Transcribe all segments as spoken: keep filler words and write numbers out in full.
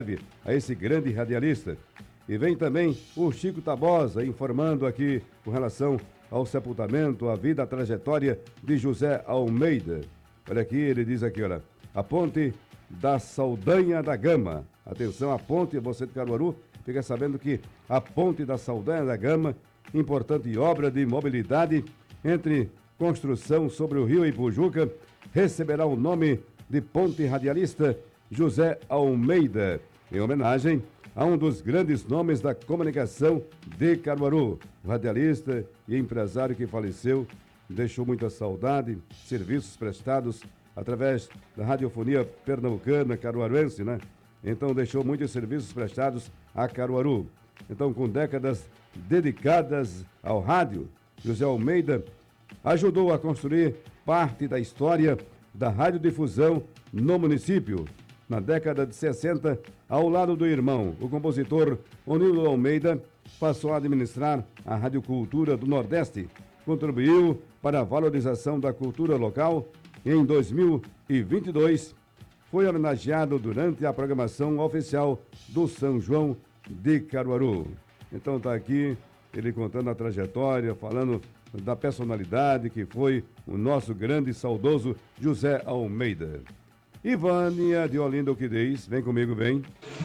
a esse grande radialista. E vem também o Chico Tabosa informando aqui com relação ao sepultamento, a vida, a trajetória de José Almeida. Olha aqui, ele diz aqui, olha, a ponte da Saldanha da Gama. Atenção, a ponte, você de Caruaru, fica sabendo que a ponte da Saldanha da Gama, importante obra de mobilidade entre construção sobre o rio Ipujuca, receberá o nome de Ponte Radialista José Almeida, em homenagem a um dos grandes nomes da comunicação de Caruaru. O radialista e empresário que faleceu, deixou muita saudade, serviços prestados através da radiofonia pernambucana, caruaruense, né? Então deixou muitos serviços prestados a Caruaru. Então, com décadas dedicadas ao rádio, José Almeida ajudou a construir parte da história da radiodifusão no município. Na década de sessenta, ao lado do irmão, o compositor Onildo Almeida passou a administrar a Rádio Cultura do Nordeste. Contribuiu para a valorização da cultura local e em dois mil e vinte e dois foi homenageado durante a programação oficial do São João de Caruaru. Então está aqui ele contando a trajetória, falando da personalidade que foi o nosso grande e saudoso José Almeida. Ivânia de Olinda, o que diz? Vem comigo, vem.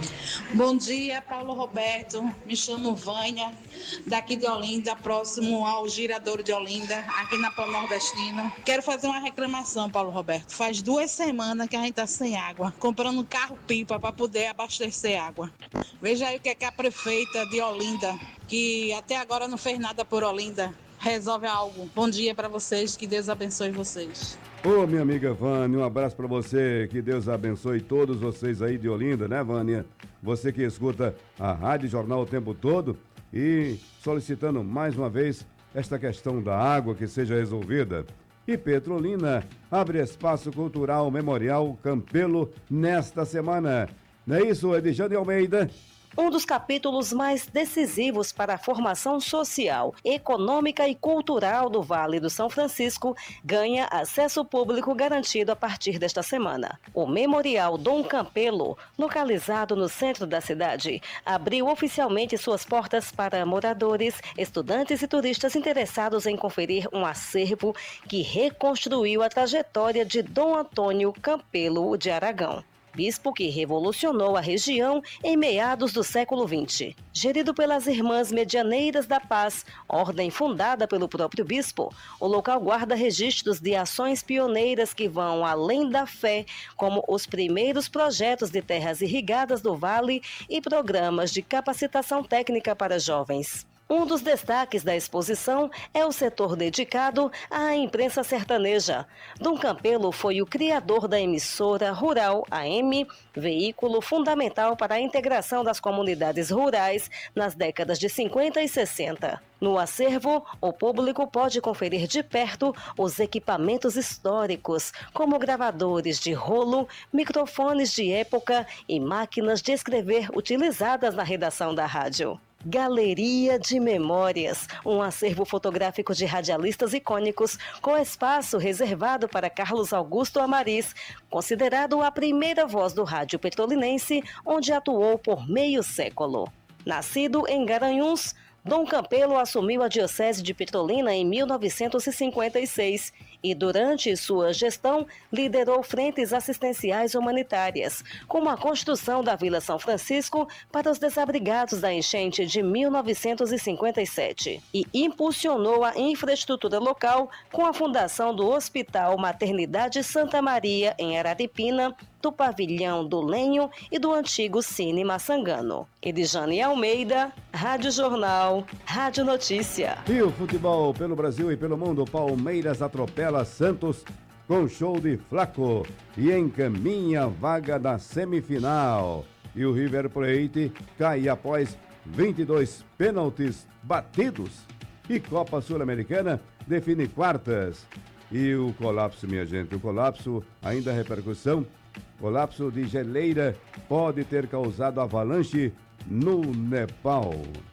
Bom dia, Paulo Roberto. Me chamo Vânia, daqui de Olinda, próximo ao Giradouro de Olinda, aqui na Pan Nordestina. Quero fazer uma reclamação, Paulo Roberto. Faz duas semanas que a gente está sem água, comprando carro-pipa para poder abastecer água. Veja aí o que é que a prefeita de Olinda, que até agora não fez nada por Olinda, resolve algo. Bom dia para vocês, que Deus abençoe vocês. Ô, minha amiga Vânia, um abraço para você, que Deus abençoe todos vocês aí de Olinda, né, Vânia? Você que escuta a Rádio Jornal o tempo todo e solicitando mais uma vez esta questão da água que seja resolvida. E Petrolina abre espaço cultural memorial Campelo nesta semana. Não é isso, Edjane Almeida? Um dos capítulos mais decisivos para a formação social, econômica e cultural do Vale do São Francisco ganha acesso público garantido a partir desta semana. O Memorial Dom Campelo, localizado no centro da cidade, abriu oficialmente suas portas para moradores, estudantes e turistas interessados em conferir um acervo que reconstruiu a trajetória de Dom Antônio Campelo de Aragão, bispo que revolucionou a região em meados do século vinte. Gerido pelas Irmãs Medianeiras da Paz, ordem fundada pelo próprio bispo, o local guarda registros de ações pioneiras que vão além da fé, como os primeiros projetos de terras irrigadas do Vale e programas de capacitação técnica para jovens. Um dos destaques da exposição é o setor dedicado à imprensa sertaneja. Dom Campelo foi o criador da emissora Rural A M, veículo fundamental para a integração das comunidades rurais nas décadas de cinquenta e sessenta. No acervo, o público pode conferir de perto os equipamentos históricos, como gravadores de rolo, microfones de época e máquinas de escrever utilizadas na redação da rádio. Galeria de Memórias, um acervo fotográfico de radialistas icônicos com espaço reservado para Carlos Augusto Amariz, considerado a primeira voz do rádio petrolinense, onde atuou por meio século. Nascido em Garanhuns, Dom Campelo assumiu a Diocese de Petrolina em mil novecentos e cinquenta e seis e, durante sua gestão, liderou frentes assistenciais humanitárias, como a construção da Vila São Francisco para os desabrigados da enchente de mil novecentos e cinquenta e sete e impulsionou a infraestrutura local com a fundação do Hospital Maternidade Santa Maria, em Araripina, do Pavilhão do Lenho e do antigo Cine Maçangano. Edjane Almeida, Rádio Jornal, Rádio Notícia. E o futebol pelo Brasil e pelo mundo, Palmeiras atropela Santos com show de Flaco e encaminha a vaga da semifinal. E o River Plate cai após vinte e dois pênaltis batidos. E Copa Sul-Americana define quartas. E o colapso, minha gente, o colapso, ainda a repercussão, colapso de geleira pode ter causado avalanche no Nepal.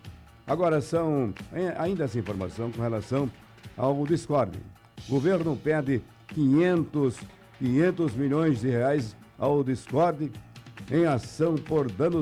Agora são, ainda essa informação com relação ao Discord. O governo pede quinhentos milhões de reais ao Discord em ação por danos